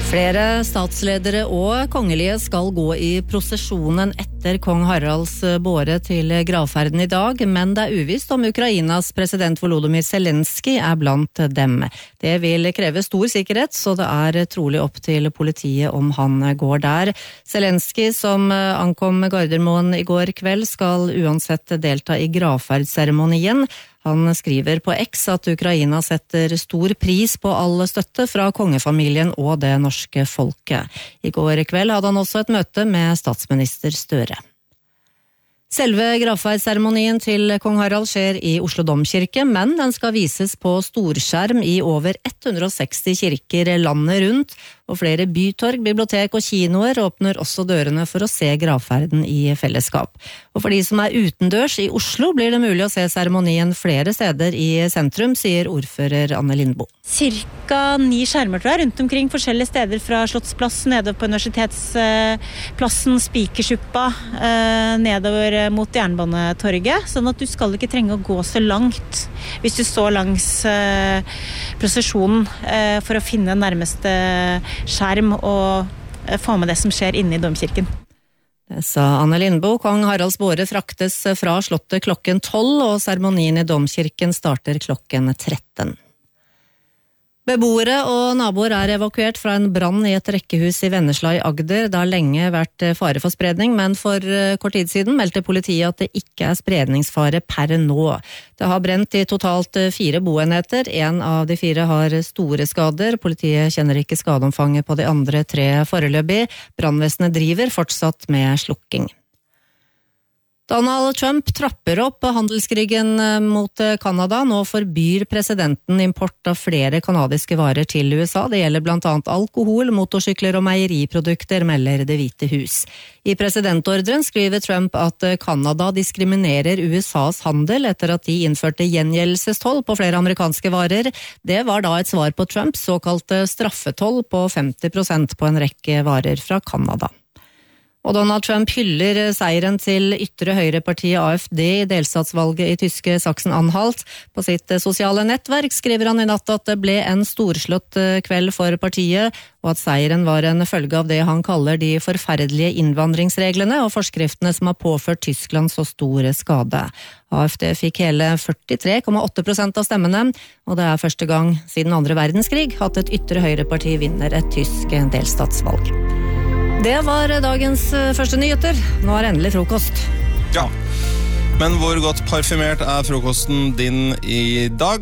Flere statsledere og kongelige skal gå i prosesjonen etter kong Haralds båre til gravferden i dag, men det uvisst om Ukrainas president Volodymyr Zelensky blant dem. Det vil kreve stor sikkerhet, så det trolig opp til politiet om han går der. Zelensky, som ankom Gardermoen i går kveld, skal uansett delta i gravferdsseremonien. Han skriver på X at Ukraina setter stor pris på all støtte fra kongefamilien og det norske folket. I går kveld hadde han også et møte med statsminister Støre. Selve gravferdsseremonien til kong Harald skjer i Oslo Domkirke, men den skal vises på storskjerm i over 160 kirker landet rundt, og flere bytorg, bibliotek og kinoer åpner også dørene for å se gravferden i fellesskap. Og for de som utendørs i Oslo blir det mulig å se seremonien flere steder i sentrum, sier ordfører Anne Lindboe. Cirka 9 skjermer tror jeg, rundt omkring forskjellige steder fra Slottsplass, nedover på Universitetsplassen, Spikersuppa, nedover mot Jernbanetorget, sånn at du skal ikke trenge å gå så langt hvis du står langs prosesjonen for å finne nærmeste skjerm og få med det som skjer inne i domkirken. Det sa Anne Lindboe. Kong Haralds båre fraktes fra slottet klokken 12, og seremonien i domkirken starter klokken 13. Beboere og naboer evakuert fra en brann i et rekkehus i Vennesla i Agder. Det har lenge vært fare for spredning, men for kort tid siden meldte politiet at det ikke spredningsfare per nå. Det har brent i totalt 4 boenheter. En av de 4 har store skader. Politiet kjenner ikke skadeomfanget på de andre 3 foreløpig. Brannvesenet driver fortsatt med slukking. Donald Trump trapper opp handelskrigen mot Kanada. Nå forbyr presidenten import av flere kanadiske varer til USA. Det gjelder blant annet alkohol, motorsykler og meieriprodukter, melder Det hvite hus. I presidentordren skriver Trump at Kanada diskriminerer USAs handel etter at de innførte gjengjeldelsestoll på flere amerikanske varer. Det var da et svar på Trumps såkalte straffetoll på 50% på en rekke varer fra Kanada. Og Donald Trump hyller seieren til ytre høyrepartiet AfD i delstatsvalget i tyske Sachsen-Anhalt. På sitt sosiale nettverk skriver han i natt at det ble en storslått kveld for partiet, og at seieren var en følge av det han kaller de forferdelige innvandringsreglene og forskriftene som har påført Tyskland så stor skade. AfD fikk hele 43,8% av stemmene, og det første gang siden andre verdenskrig at et ytre høyreparti vinner et tysk delstatsvalg. Det var dagens første nyheter. Nå endelig frokost. Ja, men hvor godt parfymert frokosten din i dag?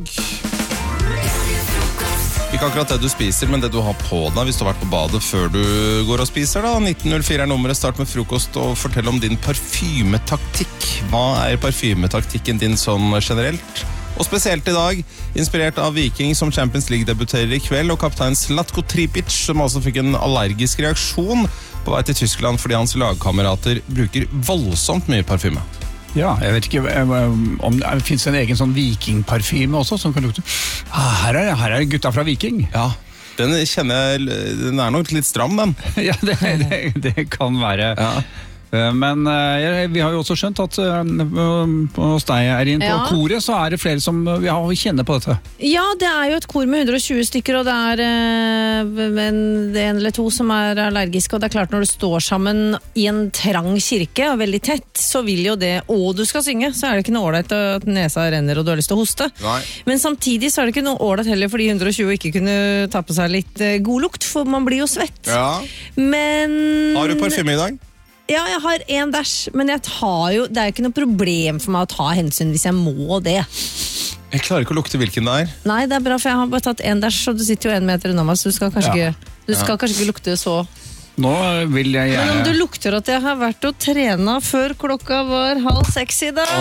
Ikke akkurat det du spiser, men det du har på deg hvis du har vært på badet før du går og spiser da. 1904 nummeret, start med frokost og fortell om din parfymetaktikk. Hva parfymetaktikken din sånn generelt? Og spesielt i dag, inspirert av Viking som Champions League debuterer i kveld, og kaptein Zlatko Tripic, som altså fikk en allergisk reaksjon på vei til Tyskland fordi hans lagkamerater bruker voldsomt mye parfyme. Ja, jeg vet ikke om det finnes en egen sånn vikingparfyme også, som kan lukte. Her er gutta fra Viking. Ja, den kjenner jeg, den nok litt stram, den. Ja, det kan være. Ja. Men vi har jo også skjønt at hos deg Erin, på koret så det flere som kjenner på dette. Ja, det jo et kor med 120 stykker, og det en eller 2 som allergiske, og det klart når du står sammen i en trang kirke, og veldig tett, så vil jo det, og du skal synge, så det ikke noe ålreit at nesa renner og du har lyst til å hoste. Nei. Men samtidig så det ikke noe ålreit heller fordi 120 ikke kunne ta på seg litt god lukt, for man blir jo svett. Ja. Men... Har du parfyme i dag? Ja, jeg har 1 dash, men det jo ikke noe problem for meg å ta hensyn hvis jeg må det. Jeg klarer ikke å lukte hvilken det Nei, det bra, for jeg har bare tatt 1 dash, og du sitter jo 1 meter unna meg, så du skal kanskje ikke lukte så. Nå vil jeg gjerne... Men om du lukter at jeg har vært og trena før klokka var 5:30 i dag.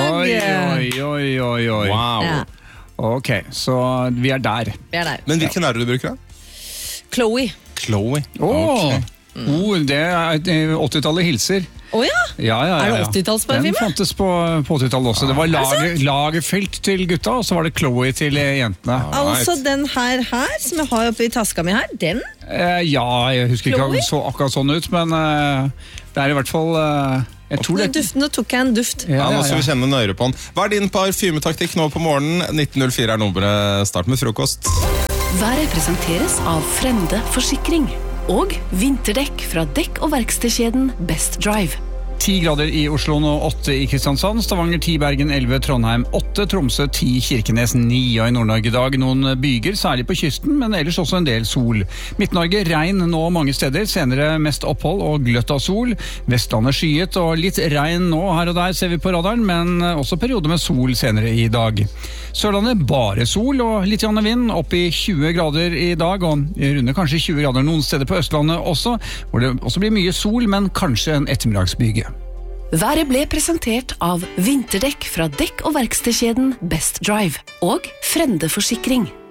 Oi. Wow. Ja. Ok, så vi der. Vi der. Men hvilken du bruker da? Chloe. Ok. Det 80-tallet hilser. Åja? Ja. Det 80-tallsparfyme? Den fantes på 80-tallet også. Det var lagerfelt til gutta, og så var det Chloe til jentene. Altså den her, som jeg har oppe i taska mi her, den? Ja, jeg husker ikke om det så akkurat sånn ut, men det i hvert fall... Nå tok jeg en duft. Ja, nå skal vi kjenne nøyere på den. Hva din parfymetaktikk nå på morgenen? 1904 nummeret, start med frokost. Været presenteres av Frende Forsikring. og vinterdekk fra dekk- og verkstedkjeden Best Drive. 10 grader i Oslo nå, 8 i Kristiansand, Stavanger 10, Bergen 11, Trondheim 8, Tromsø 10, Kirkenes 9, og i Nord-Norge i dag noen byger, særlig på kysten, men ellers også en del sol. Midt-Norge regn nå mange steder, senere mest opphold og gløtt av sol. Vestlandet skyet og litt regn nå her og der ser vi på radaren, men også perioder med sol senere i dag. Sørlandet bare sol og litt grann vind, opp i 20 grader i dag, og runde kanskje 20 grader noen steder på Østlandet også, hvor det også blir mye sol, men kanskje en ettermiddagsbyge. Været ble presentert av vinterdekk fra dekk- og verkstedkjeden Best Drive og Frende Forsikring.